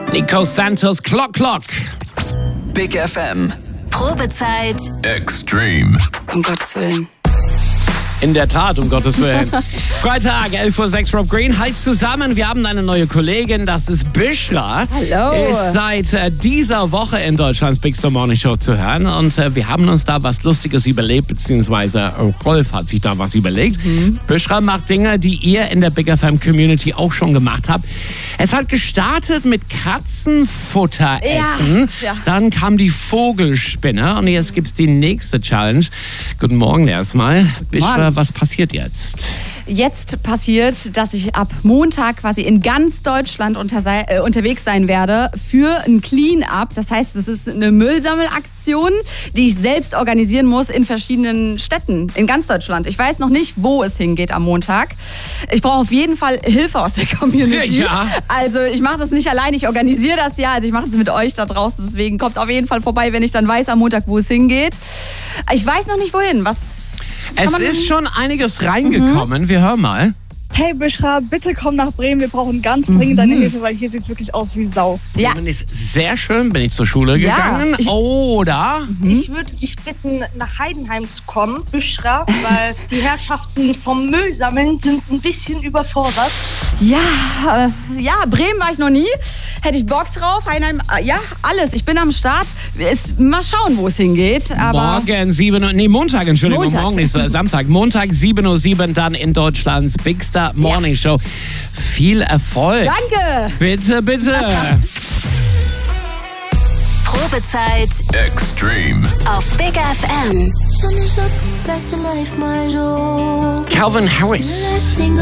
Nico Santos, Clock Clock. Big FM. Probezeit. Extreme. Um Gottes Willen. In der Tat, um Gottes Willen. Freitag, 11:06 Uhr, Rob Green. Halt zusammen, wir haben eine neue Kollegin, das ist Bishra. Hallo. Ist seit dieser Woche in Deutschlands Big Star Morning Show zu hören. Und wir haben uns da was Lustiges überlegt, beziehungsweise Rolf hat sich da was überlegt. Bishra macht Dinge, die ihr in der Big FM Community auch schon gemacht habt. Es hat gestartet mit Katzenfutter essen. Ja. Dann kam die Vogelspinne und jetzt gibt's die nächste Challenge. Guten Morgen erstmal. Bishra, was passiert jetzt? Jetzt passiert, dass ich ab Montag quasi in ganz Deutschland unterwegs sein werde für ein Clean-Up. Das heißt, es ist eine Müllsammelaktion, die ich selbst organisieren muss in verschiedenen Städten in ganz Deutschland. Ich weiß noch nicht, wo es hingeht am Montag. Ich brauche auf jeden Fall Hilfe aus der Community. Ja. Also ich mache das nicht allein, ich organisiere das ja. Also ich mache es mit euch da draußen. Deswegen kommt auf jeden Fall vorbei, wenn ich dann weiß am Montag, wo es hingeht. Ich weiß noch nicht, wohin. Es ist schon einiges reingekommen. Wir hören mal. Hey Bishra, bitte komm nach Bremen, wir brauchen ganz dringend deine Hilfe, weil hier sieht es wirklich aus wie Sau. Ja. Bremen ist sehr schön, bin ich zur Schule gegangen. Oder? Ich würde dich bitten, nach Heidenheim zu kommen, Bishra, weil die Herrschaften vom Müllsammeln sind ein bisschen überfordert. Ja, Bremen war ich noch nie. Hätte ich Bock drauf. Heidenheim, ja, alles. Ich bin am Start. Mal schauen, wo es hingeht. Aber Montag, Entschuldigung. Montag. Morgen ist Samstag. Montag, 7:07 Uhr, dann in Deutschlands Big Star Morning Show. Viel Erfolg. Danke. Bitte, bitte. Probezeit. Extreme. Auf Big FM. Calvin Harris.